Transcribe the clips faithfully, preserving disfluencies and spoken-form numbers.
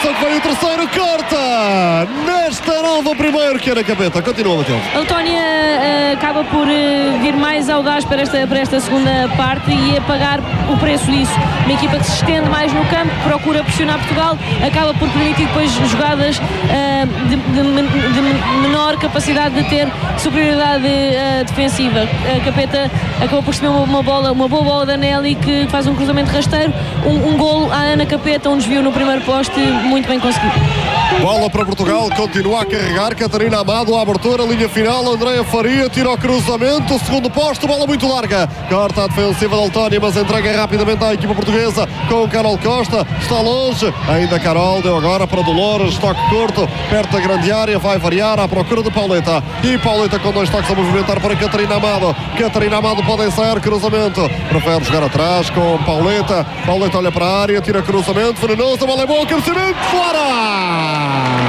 Atenção que vem o terceiro, corta! Nesta nova primeiro que era Capeta. Continua, Matilde. A Letónia uh, acaba por uh, vir mais audaz para esta, para esta segunda parte e a pagar o preço disso. Uma equipa que se estende mais no campo, procura pressionar Portugal, acaba por permitir depois jogadas uh, de, de, de menor capacidade de ter superioridade uh, defensiva. A Capeta acabou por receber uma, uma, bola, uma boa bola da Nelly que faz um cruzamento rasteiro, um, um golo à Ana Capeta, um desvio no primeiro poste, muito bem conseguido. Bola para Portugal, continua a carregar Catarina Amado, a abertura, linha final, Andréa Faria, tira o cruzamento, segundo posto, bola muito larga, corta a defensiva da Letónia, mas entrega rapidamente à equipa portuguesa com Carol Costa, está longe, ainda Carol, deu agora para Dolores, toque curto, perto da grande área, vai variar à procura de Pauleta, e Pauleta com dois toques a movimentar para Catarina Amado, Catarina Amado pode ensaiar cruzamento, prefere jogar atrás com Pauleta, Pauleta olha para a área, tira cruzamento, venenoso, a bola é boa, crescimento, fora!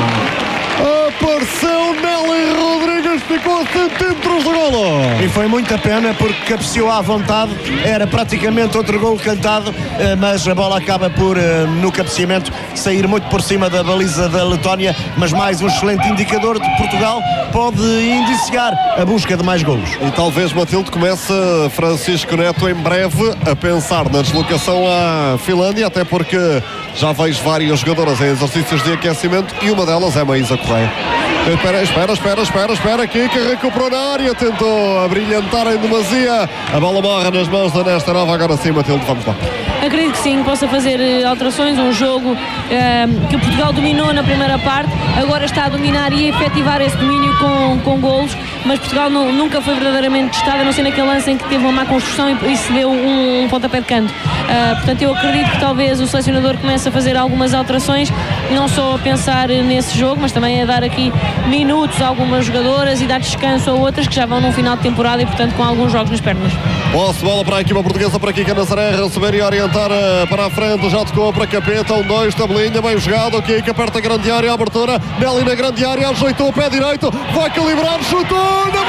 Apareceu Nelly Rodrigues, ficou a centímetros do golo. E foi muita pena porque cabeceou à vontade, era praticamente outro golo cantado, mas a bola acaba por, no cabeceamento, sair muito por cima da baliza da Letónia, mas mais um excelente indicador de Portugal, pode indiciar a busca de mais golos. E talvez, Matilde, comece Francisco Neto em breve a pensar na deslocação à Finlândia, até porque já vejo várias jogadoras em exercícios de aquecimento e uma delas é a Maísa Correia. Espera, espera, espera, espera, espera, aqui que recuperou na área, tentou abrilhantar em demasia, a bola morre nas mãos da Nesta Nova, agora sim, Matilde, vamos lá. Acredito que sim, possa fazer alterações, um jogo uh, que Portugal dominou na primeira parte, agora está a dominar e a efetivar esse domínio com, com golos, mas Portugal não, nunca foi verdadeiramente testado, a não ser naquele lance em que teve uma má construção e, e se deu um, um pontapé de canto. Uh, portanto, eu acredito que talvez o selecionador comece a fazer algumas alterações, não só a pensar nesse jogo, mas também a dar aqui minutos a algumas jogadoras e dar descanso a outras que já vão num final de temporada e, portanto, com alguns jogos nas pernas. Posse, bola para a equipa portuguesa, para Kika Nazaré, receber e orientar uh, para a frente, já tocou para Capeta, um, dois, tabelinha, bem jogado, Kika aperta a grande área, a abertura, Nelly na grande área, ajeitou o pé direito, vai calibrar, chutou, na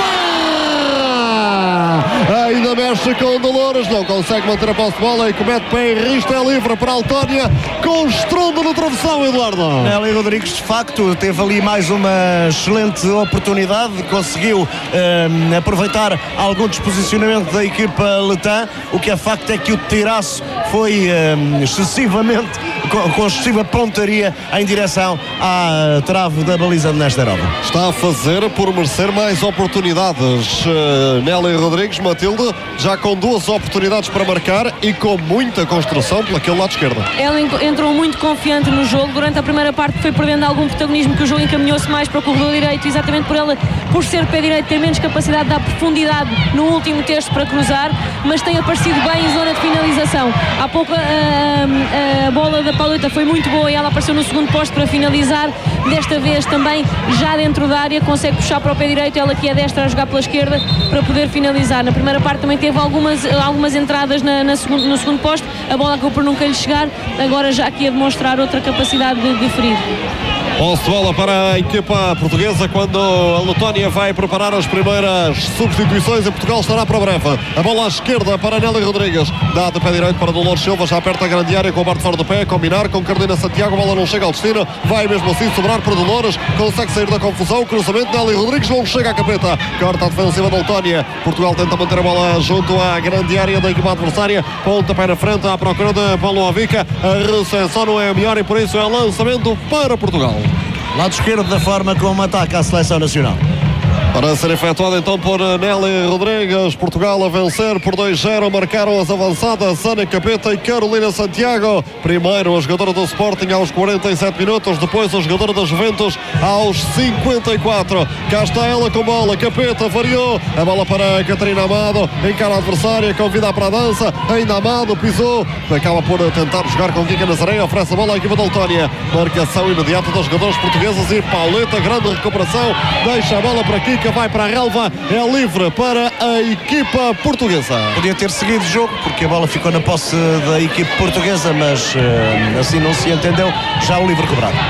barra! Ainda mexe com Dolores, não consegue manter a posse de bola e comete pé e risco, é livre para a Letónia, com estrondo no travessão, Eduardo. Nelly Rodrigues, de facto, teve ali mais uma excelente oportunidade, conseguiu um, aproveitar algum desposicionamento da equipa letã, o que é facto é que o tiraço foi um, excessivamente, com, com excessiva pontaria em direção à trave da baliza de Nesterova. Está a fazer por merecer mais oportunidades uh, Nelly Rodrigues, Matilde, já com duas oportunidades para marcar e com muita construção pelaquele lado esquerdo. Ela entrou muito confiante no jogo, durante a primeira parte foi perdendo algum protagonismo, que o jogo encaminhou-se mais para o corredor direito, exatamente por ela, por ser pé direito, ter menos capacidade de dar profundidade no último terço para cruzar, mas tem aparecido bem em zona de finalização. Há pouco a, a, a bola da Pauleta foi muito boa e ela apareceu no segundo posto para finalizar, desta vez também já dentro da área, consegue puxar para o pé direito, ela que é destra a jogar pela esquerda para poder finalizar. Na primeira parte também teve algumas, algumas entradas na, na segundo, no segundo posto, a bola acabou por nunca lhe chegar, agora já aqui a demonstrar outra capacidade de, de ferir. Posse de bola para a equipa portuguesa quando a Letónia vai preparar as primeiras substituições e Portugal estará para breve. A bola à esquerda para Nelly Rodrigues, dá de pé direito para Dolores Silva, já aperta a grande área com o bar de fora do pé, combinar com Carolina Santiago, a bola não chega ao destino, vai mesmo assim sobrar para Dolores, consegue sair da confusão, cruzamento, Nelly Rodrigues não chega à Capeta, corta a defensiva da Letónia, Portugal tenta manter a bola junto à grande área da equipa adversária, ponta pé na frente à procura de Paulo Avica, a recepção não é a melhor e por isso é lançamento para Portugal. Lado esquerdo da forma como ataca a seleção nacional. Para ser efetuado então por Nelly Rodrigues, Portugal a vencer por dois zero, marcaram as avançadas Ana Capeta e Carolina Santiago. Primeiro a jogadora do Sporting aos quarenta e sete minutos, depois a jogadora da Juventus aos cinquenta e quatro. Cá está ela com bola, Capeta variou, a bola para Catarina Amado, encara a adversária, convida para a dança, ainda Amado pisou, acaba por tentar jogar com Kika Nazaré, oferece a bola à equipa da Letónia. Marcação imediata dos jogadores portugueses e Pauleta, grande recuperação, deixa a bola para Kika, vai para a relva, é livre para a equipa portuguesa. Podia ter seguido o jogo porque a bola ficou na posse da equipe portuguesa, mas uh, assim não se entendeu, já o livre cobrado.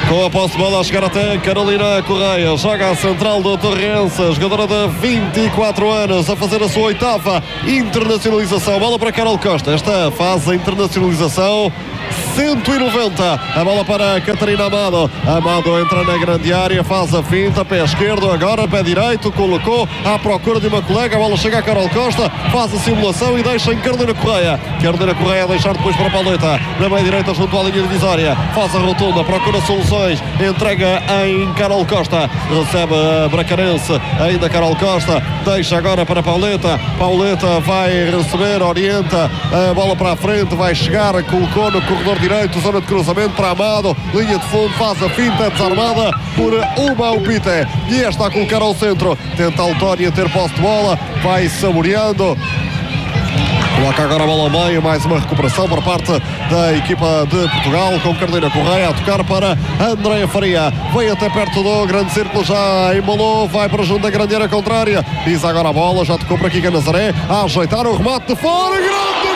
Com a posse de bola a chegar até Carolina Correia, joga a central do Torrense, jogadora de vinte e quatro anos, a fazer a sua oitava internacionalização. Bola para Carol Costa, esta faz a internacionalização cento e noventa. A bola para Catarina Amado. Amado entra na grande área, faz a finta, pé esquerdo, agora pé direito, colocou à procura de uma colega. A bola chega a Carol Costa, faz a simulação e deixa em Carolina Correia. Carolina Correia a deixar depois para a Pauleta, na meia direita junto à linha divisória, faz a rotunda, procura soluções, entrega em Carol Costa, recebe a Bracarense, ainda Carol Costa, deixa agora para a Pauleta. Pauleta vai receber, orienta a bola para a frente, vai chegar, colocou no corredor direito, zona de cruzamento para Amado, linha de fundo, faz a finta, desarmada por uma Upite, e está a colocar ao centro, tenta a Autónia ter posse de bola, vai saboreando, coloca agora a bola ao meio, mais uma recuperação por parte da equipa de Portugal, com Carolina Correia a tocar para Andréia Faria, vem até perto do grande círculo, já embalou, vai para junto da grande área contrária, pisa agora a bola, já tocou para Kika Nazaré, a ajeitar o remate de fora, grande